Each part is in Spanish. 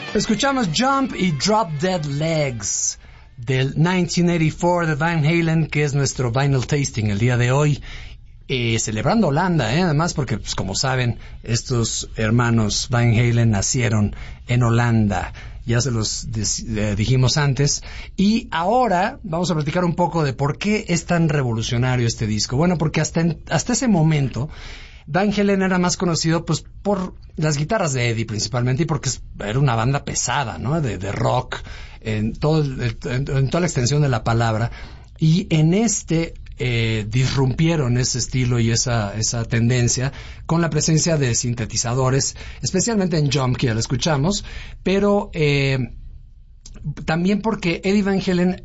Escuchamos Jump y Drop Dead Legs del 1984 de Van Halen, que es nuestro vinyl tasting el día de hoy, celebrando Holanda, además porque, pues, como saben, estos hermanos Van Halen nacieron en Holanda. Ya se los dijimos antes. Y ahora vamos a platicar un poco de por qué es tan revolucionario este disco. Bueno, porque hasta ese momento Van Halen era más conocido pues por las guitarras de Eddie principalmente, y porque era una banda pesada, ¿no? De rock en toda la extensión de la palabra. Y en disrumpieron ese estilo y esa tendencia con la presencia de sintetizadores, especialmente en Jump, que ya lo escuchamos, pero también porque Eddie Van Halen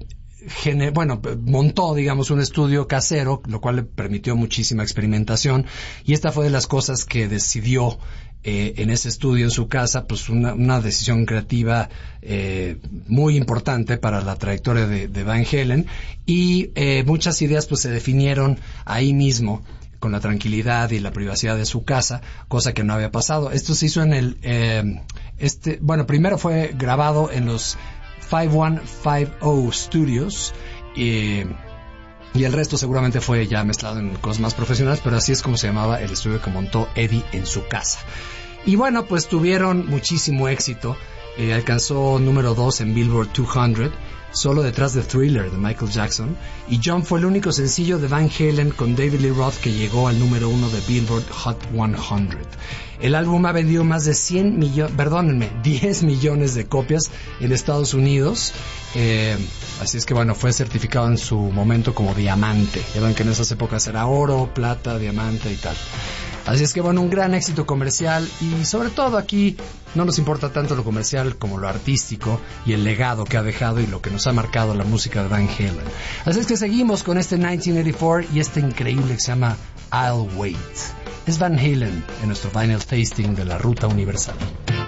montó, digamos, un estudio casero, lo cual le permitió muchísima experimentación, y esta fue de las cosas que decidió en ese estudio en su casa, pues una decisión creativa muy importante para la trayectoria de Van Halen, y muchas ideas pues se definieron ahí mismo con la tranquilidad y la privacidad de su casa, cosa que no había pasado. Esto se hizo en primero fue grabado en los 5150 Studios, y el resto seguramente fue ya mezclado en cosas más profesionales, pero así es como se llamaba el estudio que montó Eddie en su casa. Y bueno, pues tuvieron muchísimo éxito. Alcanzó número 2 en Billboard 200, solo detrás de Thriller de Michael Jackson, y Jump fue el único sencillo de Van Halen con David Lee Roth que llegó al número 1 de Billboard Hot 100. El álbum ha vendido más de 10 millones de copias en Estados Unidos, así es que bueno, fue certificado en su momento como diamante. Ya ven que en esas épocas era oro, plata, diamante y tal. Así es que bueno, un gran éxito comercial, y sobre todo aquí no nos importa tanto lo comercial como lo artístico y el legado que ha dejado y lo que nos ha marcado la música de Van Halen. Así es que seguimos con este 1984 y este increíble que se llama I'll Wait. Es Van Halen en nuestro vinyl tasting de la Ruta Universal.